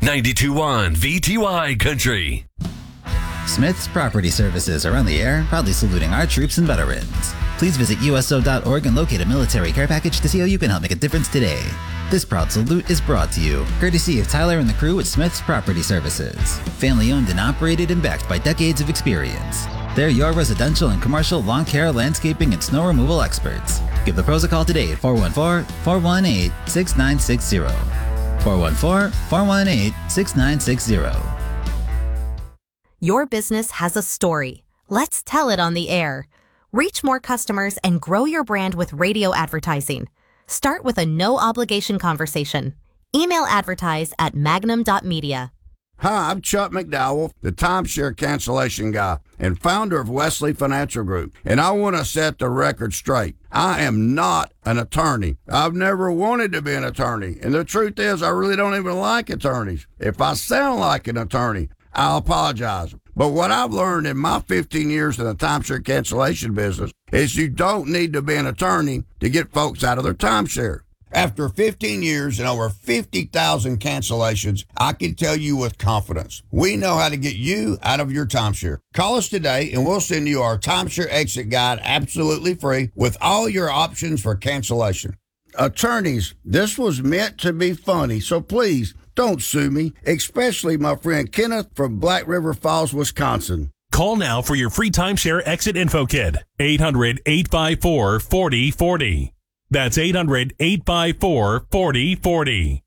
92.1 VTY Country. Smith's Property Services are on the air, proudly saluting our troops and veterans. Please visit USO.org and locate a military care package to see how you can help make a difference today. This proud salute is brought to you, courtesy of Tyler and the crew at Smith's Property Services. Family owned and operated and backed by decades of experience. They're your residential and commercial lawn care, landscaping, and snow removal experts. Give the pros a call today at 414-418-6960. 414-418-6960. Your business has a story. Let's tell it on the air. Reach more customers and grow your brand with radio advertising. Start with a no-obligation conversation. Email advertise at magnum.media. Hi, I'm Chuck McDowell, the timeshare cancellation guy and founder of Wesley Financial Group, and I want to set the record straight. I am not an attorney. I've never wanted to be an attorney, and the truth is I really don't even like attorneys. If I sound like an attorney, I'll apologize. But what I've learned in my 15 years in the timeshare cancellation business is you don't need to be an attorney to get folks out of their timeshare. After 15 years and over 50,000 cancellations, I can tell you with confidence, we know how to get you out of your timeshare. Call us today and we'll send you our timeshare exit guide absolutely free with all your options for cancellation. Attorneys, this was meant to be funny, so please don't sue me, especially my friend Kenneth from Black River Falls, Wisconsin. Call now for your free timeshare exit info kit. 800-854-4040. That's 800-854-4040.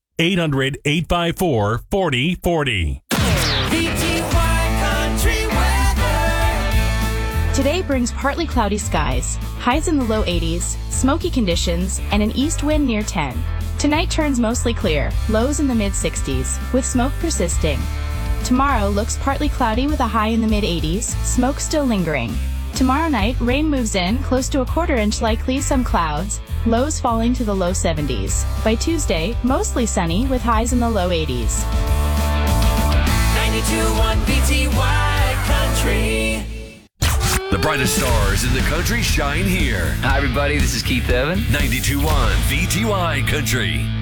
800-854-4040. VTY Country weather. Today brings partly cloudy skies, highs in the low 80s, smoky conditions, and an east wind near 10. Tonight turns mostly clear, lows in the mid-60s, with smoke persisting. Tomorrow looks partly cloudy with a high in the mid-80s, smoke still lingering. Tomorrow night, rain moves in, close to a quarter-inch likely, some clouds, lows falling to the low 70s. By Tuesday, mostly sunny with highs in the low 80s. 92.1 VTY Country. The brightest stars in the country shine here. Hi, everybody. This is Keith Evan. 92.1 VTY Country.